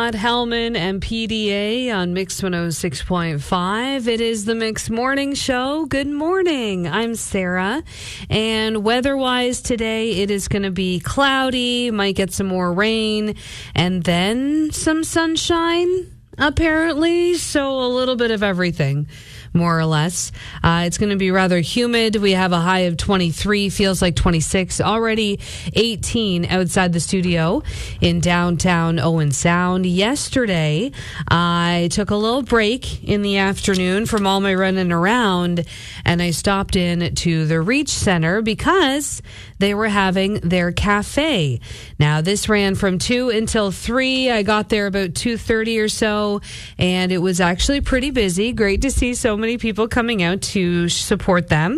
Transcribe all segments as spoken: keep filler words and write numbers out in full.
Scott Hellman and P D A on Mix one oh six point five. It is the Mix Morning Show. Good morning. I'm Sarah. And weather-wise today, it is going to be cloudy, might get some more rain, and then some sunshine, apparently. So a little bit of everything, more or less. Uh, it's going to be rather humid. We have a high of twenty-three, feels like twenty-six, already eighteen outside the studio in downtown Owen Sound. Yesterday, I took a little break in the afternoon from all my running around, and I stopped in to the Reach Center because they were having their cafe. Now, this ran from two until three. I got there about two thirty or so, and it was actually pretty busy. Great to see so many people coming out to support them.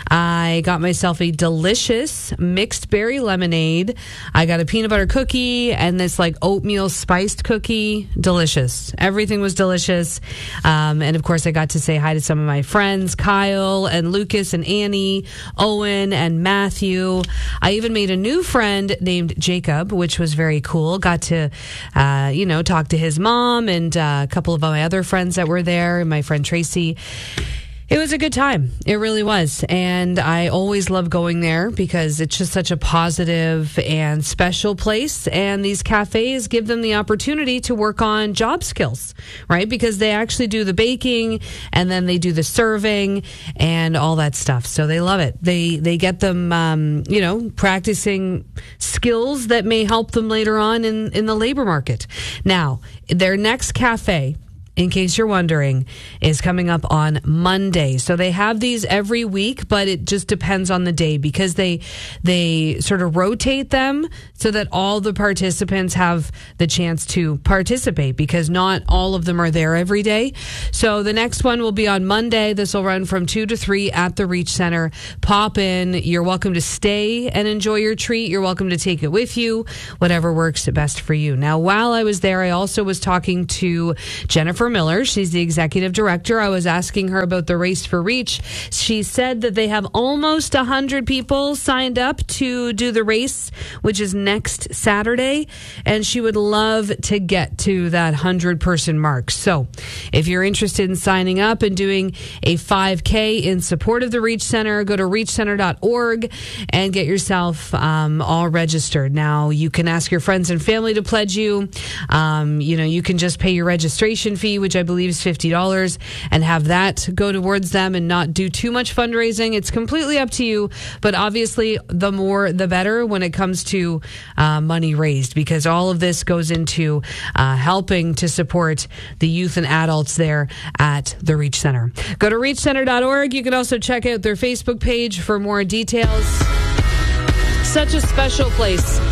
I got myself a delicious mixed berry lemonade. I got a peanut butter cookie and this like oatmeal spiced cookie. Delicious. Everything was delicious. Um, and of course, I got to say hi to some of my friends, Kyle and Lucas and Annie, Owen and Matthew. I even made a new friend named Jacob, which was very cool. Got to, uh, you know, talk to his mom and uh, a couple of my other friends that were there, and my friend Tracy. It was a good time. It really was. And I always love going there because it's just such a positive and special place. And these cafes give them the opportunity to work on job skills, right? Because they actually do the baking and then they do the serving and all that stuff. So they love it. They, they get them, um, you know, practicing skills that may help them later on in, in the labor market. Now, their next cafe, in case you're wondering, is coming up on Monday. So they have these every week, but it just depends on the day because they they sort of rotate them so that all the participants have the chance to participate because not all of them are there every day. So the next one will be on Monday. This will run from two to three at the Reach Center. Pop in. You're welcome to stay and enjoy your treat. You're welcome to take it with you, whatever works best for you. Now, while I was there, I also was talking to Jennifer Miller. She's the executive director. I was asking her about the Race for Reach. She said that they have almost one hundred people signed up to do the race, which is next Saturday, and she would love to get to that one hundred person mark. So if you're interested in signing up and doing a five K in support of the Reach Center, go to reach center dot org and get yourself um, all registered. Now, you can ask your friends and family to pledge you. Um, you know, you can just pay your registration fee, which I believe is fifty dollars, and have that go towards them and not do too much fundraising. It's completely up to you, but obviously the more the better when it comes to uh, money raised, because all of this goes into uh, helping to support the youth and adults there at the Reach Center. Go to reach center dot org. You can also check out their Facebook page for more details. Such a special place